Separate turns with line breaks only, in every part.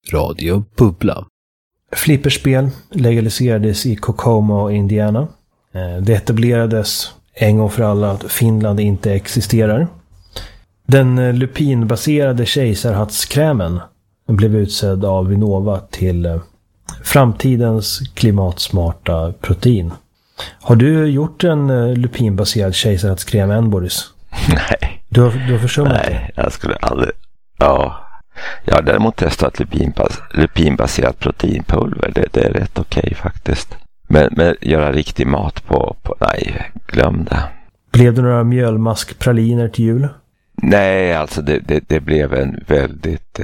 Radio Bubbla.
Flipperspel legaliserades i Kokomo, Indiana. Det etablerades en gång för alla att Finland inte existerar. Den lupinbaserade kejsarhattskrämen blev utsedd av Vinnova till framtidens klimatsmarta protein. Har du gjort en lupinbaserad kejsarhattskräm än, Boris?
Nej.
Du har försummat det?
Nej, jag skulle aldrig... Ja. Jag har däremot testat lupinbaserat proteinpulver. Det är rätt okej faktiskt. Men göra riktig mat på... Nej, glöm det.
Blev det några mjölmaskpraliner till jul?
Nej, alltså det blev en väldigt...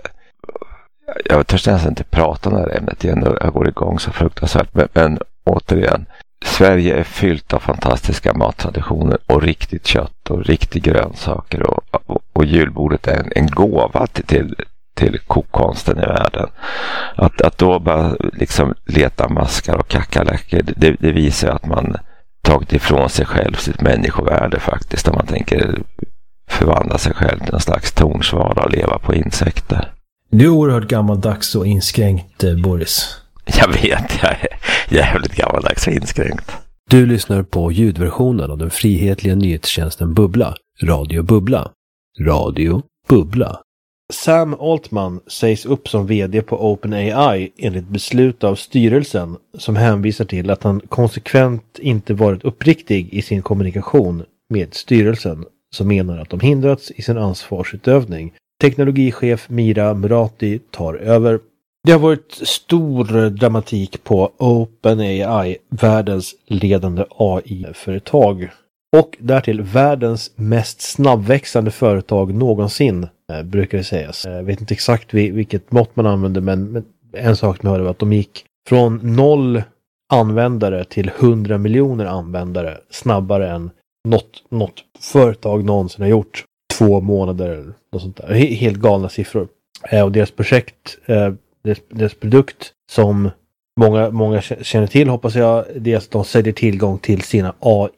jag törs nästan inte prata om det här ämnet igen och jag går igång så fruktansvärt. Men återigen, Sverige är fyllt av fantastiska mattraditioner och riktigt kött och riktigt grönsaker och julbordet är en gåva till kokkonsten i världen. Att då bara liksom leta maskar och kackerlackor, det visar att man tagit ifrån sig själv sitt människovärde faktiskt, om man tänker förvandla sig själv till en slags tornsvara och leva på insekter.
Du är oerhört gammaldags och inskränkt, Boris.
Jag vet, jag är jävligt gammaldags och inskränkt.
Du lyssnar på ljudversionen av den frihetliga nyhetstjänsten Bubbla. Radio Bubbla. Radio Bubbla. Sam Altman sägs upp som vd på OpenAI enligt beslut av styrelsen som hänvisar till att han konsekvent inte varit uppriktig i sin kommunikation med styrelsen som menar att de hindrats i sin ansvarsutövning. Teknologichef Mira Murati tar över. Det har varit stor dramatik på OpenAI, världens ledande AI-företag. Och därtill världens mest snabbväxande företag någonsin, brukar det sägas. Jag vet inte exakt vilket mått man använder, men en sak som jag hörde var att de gick från 0 användare till 100 miljoner användare snabbare än något företag någonsin har gjort. 2 månader eller något sånt där. Helt galna siffror. Och deras projekt, deras produkt som många känner till, hoppas jag, det är att de säljer tillgång till sina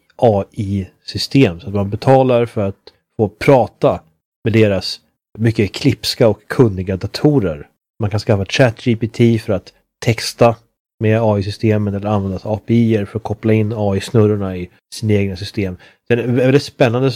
AI-system. Så att man betalar för att få prata med deras mycket klipska och kunniga datorer. Man kan skaffa ChatGPT för att texta med AI-systemen eller använda API-er för att koppla in AI-snurrorna i sina egna system. Det är en väldigt spännande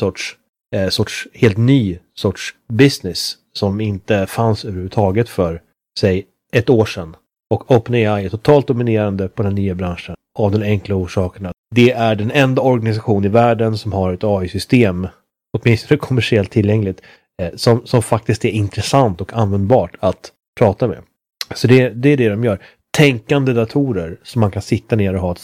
helt ny sorts business som inte fanns överhuvudtaget för, säg, 1 år sedan. Och OpenAI är totalt dominerande på den nya branschen av den enkla orsaken att det är den enda organisation i världen som har ett AI-system, åtminstone kommersiellt tillgängligt, som faktiskt är intressant och användbart att prata med. Så det är det de gör. Tänkande datorer som man kan sitta ner och ha ett